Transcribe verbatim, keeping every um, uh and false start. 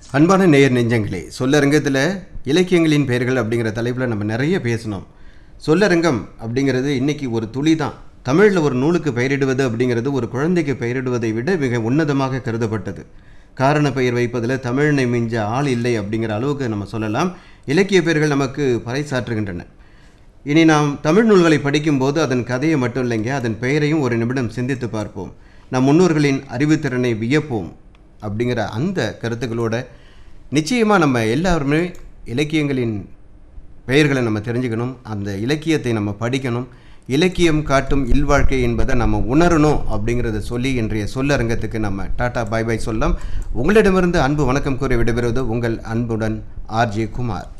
அன்பான நேயர் நெஞ்சங்களே, சொல்லரங்கத்தில் இலக்கியங்களின் பெயர்கள் அப்படிங்கிற தலைப்பில் நம்ம நிறைய பேசணும். சொல்லரங்கம் அப்படிங்கிறது இன்றைக்கி ஒரு துளி தான். தமிழில் ஒரு நூலுக்கு பெயரிடுவது அப்படிங்கிறது ஒரு குழந்தைக்கு பெயரிடுவதை விட மிக உன்னதமாக கருதப்பட்டது. காரண பெயர் வைப்பதில் தமிழினை மிஞ்ச ஆள் இல்லை அப்படிங்கிற அளவுக்கு நம்ம சொல்லலாம். இலக்கிய பெயர்கள் நமக்கு பறைசாற்றுகின்றன. இனி நாம் தமிழ் நூல்களை படிக்கும்போது அதன் கதையை மட்டும் இல்லைங்க, அதன் பெயரையும் ஒரு நிமிடம் சிந்தித்து பார்ப்போம். நம் முன்னோர்களின் அறிவுத்திறனை வியப்போம் அப்படிங்கிற அந்த கருத்துக்களோட நிச்சயமாக நம்ம எல்லாருமே இலக்கியங்களின் பெயர்களை நம்ம தெரிஞ்சுக்கணும். அந்த இலக்கியத்தை நம்ம படிக்கணும். இலக்கியம் காட்டும் இல்வாழ்க்கை என்பதை நம்ம உணரணும் அப்படிங்கிறத சொல்லி இன்றைய சொல்லரங்கத்துக்கு நம்ம டாடா பாய் பாய் சொல்லலாம். உங்களிடமிருந்து அன்பு வணக்கம் கூறி விடைபெறுவது உங்கள் அன்புடன் ஆர்ஜே குமார்.